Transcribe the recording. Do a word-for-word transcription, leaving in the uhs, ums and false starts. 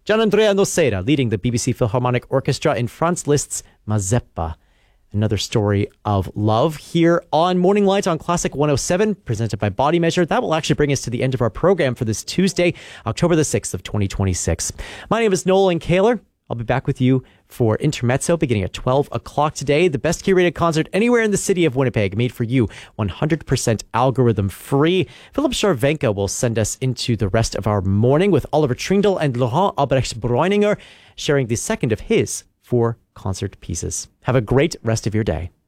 Gianandrea Nocera, leading the B B C Philharmonic Orchestra in Franz Liszt's Mazeppa. Another story of love here on Morning Light on Classic one oh seven, presented by Body Measure. That will actually bring us to the end of our program for this Tuesday, October the sixth of twenty twenty-six. My name is Nolan Kaler. I'll be back with you for Intermezzo beginning at twelve o'clock today. The best curated concert anywhere in the city of Winnipeg, made for you, one hundred percent algorithm free. Philip Sharvenka will send us into the rest of our morning with Oliver Trindle and Laurent Albrecht-Breuninger sharing the second of his four concert pieces. Have a great rest of your day.